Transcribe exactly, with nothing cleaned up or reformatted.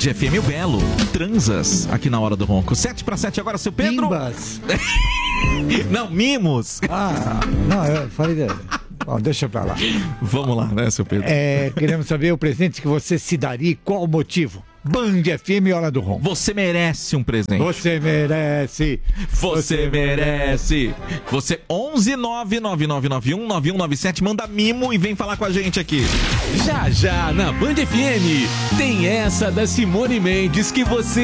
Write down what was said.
F M, o Belo, Transas, aqui na Hora do Ronco. sete para sete agora, seu Pedro. Pimbas. Não, mimos. Ah, não, eu falei... De... Bom, deixa pra lá. Vamos lá, né, seu Pedro? É, queremos saber o presente que você se daria e qual o motivo. Band F M, Hora do Ronco. Você merece um presente. Você merece. Você merece. Você onze nove nove nove nove um nove um nove sete, manda mimo e vem falar com a gente aqui. Já já na Band F M tem essa da Simone Mendes que você